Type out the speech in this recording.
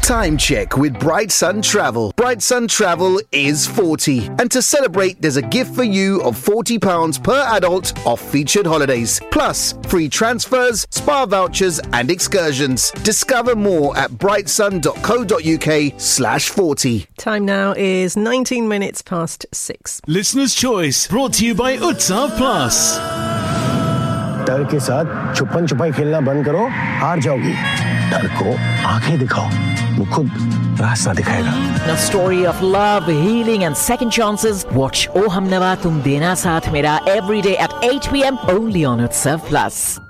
Time check with Bright Sun Travel. Bright Sun Travel is 40. And to celebrate, there's a gift for you of £40 per adult off featured holidays. Plus, free transfers, spa vouchers and excursions. Discover more at brightsun.co.uk/40. Time now is 19 minutes past 6. Listener's Choice, brought to you by Utsav Plus. डर के साथ छुपन छुपाई खेलना बंद करो, हार जाओगी। डर को आंखें दिखाओ, वो खुद रास्ता दिखाएगा। A story of love, healing and second chances. Watch O Hum Nawa Tum Dena Saath Mera every day at 8 p.m. only on Utsav Plus.